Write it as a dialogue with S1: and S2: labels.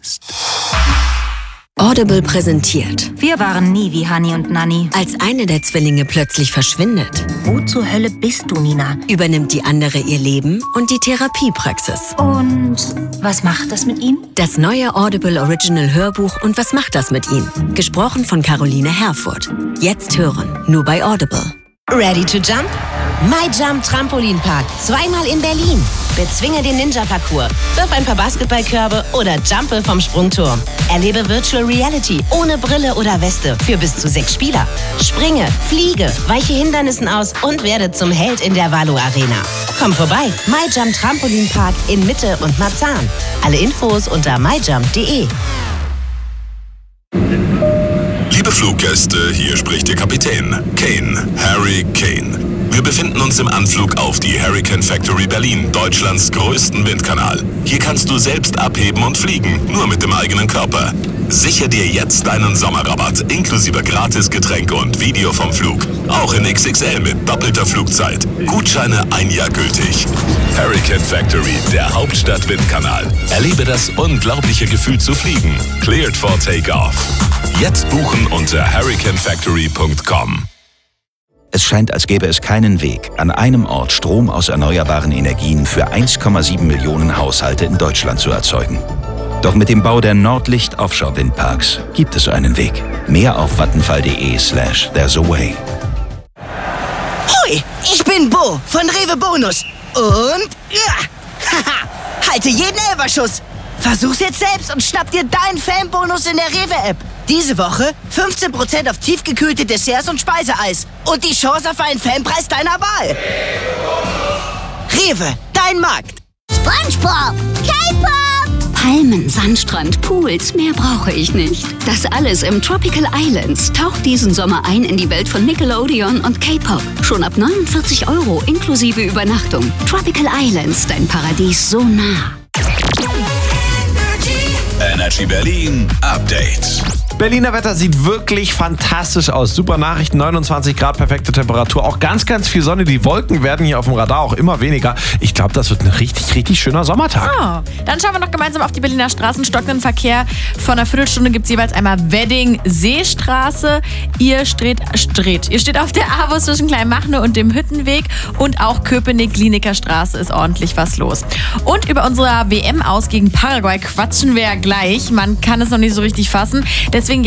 S1: jetzt.
S2: Audible präsentiert.
S3: Wir waren nie wie Hani und Nanni.
S2: Als eine der Zwillinge plötzlich verschwindet,
S3: Wo zur Hölle bist du, Nina?
S2: übernimmt die andere ihr Leben und die Therapiepraxis.
S3: Und was macht das mit ihm?
S2: Das neue Audible Original Hörbuch Und was macht das mit ihm? Gesprochen von Caroline Herfurth. Jetzt hören, nur bei Audible.
S4: Ready to jump? MyJump Trampolinpark, 2-mal in Berlin. Bezwinge den Ninja-Parcours, wirf ein paar Basketballkörbe oder jumpe vom Sprungturm. Erlebe Virtual Reality ohne Brille oder Weste für bis zu 6 Spieler. Springe, fliege, weiche Hindernissen aus und werde zum Held in der Valo Arena. Komm vorbei, MyJump Trampolinpark in Mitte und Marzahn. Alle Infos unter myjump.de.
S5: Liebe Fluggäste, hier spricht Ihr Kapitän, Kane, Harry Kane. Wir befinden uns im Anflug auf die Hurricane Factory Berlin, Deutschlands größten Windkanal. Hier kannst du selbst abheben und fliegen, nur mit dem eigenen Körper. Sichere dir jetzt deinen Sommerrabatt, inklusive Gratisgetränke und Video vom Flug. Auch in XXL mit doppelter Flugzeit. Gutscheine 1 Jahr gültig. Hurricane Factory, der Hauptstadt-Windkanal. Erlebe das unglaubliche Gefühl zu fliegen. Cleared for Takeoff. Jetzt buchen unter hurricanefactory.com.
S1: Es scheint, als gäbe es keinen Weg, an einem Ort Strom aus erneuerbaren Energien für 1,7 Millionen Haushalte in Deutschland zu erzeugen. Doch mit dem Bau der Nordlicht Offshore-Windparks gibt es einen Weg. Mehr auf vattenfall.de/there's a way.
S4: Hoi, ich bin Bo von Rewe Bonus. Und halte jeden Elberschuss. Versuch's jetzt selbst und schnapp dir deinen Fanbonus in der Rewe-App. Diese Woche 15% auf tiefgekühlte Desserts und Speiseeis. Und die Chance auf einen Fanpreis deiner Wahl. Rewe, dein Markt.
S6: SpongeBob, K-Pop, Palmen, Sandstrand, Pools, mehr brauche ich nicht. Das alles im Tropical Islands. Taucht diesen Sommer ein in die Welt von Nickelodeon und K-Pop. Schon ab 49 € inklusive Übernachtung. Tropical Islands, dein Paradies so nah.
S5: Energy Berlin Update.
S7: Berliner Wetter sieht wirklich fantastisch aus. Super Nachrichten, 29 Grad, perfekte Temperatur. Auch ganz, ganz viel Sonne. Die Wolken werden hier auf dem Radar auch immer weniger. Ich glaube, das wird ein richtig, richtig schöner Sommertag.
S8: Oh, dann schauen wir noch gemeinsam auf die Berliner Straßen. Stockenden Verkehr. Vor einer Viertelstunde gibt es jeweils einmal Wedding-Seestraße. Ihr steht auf der AWO zwischen Kleinmachnow und dem Hüttenweg. Und auch Köpenick-Lineker Straße ist ordentlich was los. Und über unsere WM aus gegen Paraguay quatschen wir ja gleich. Man kann es noch nicht so richtig fassen. Deswegen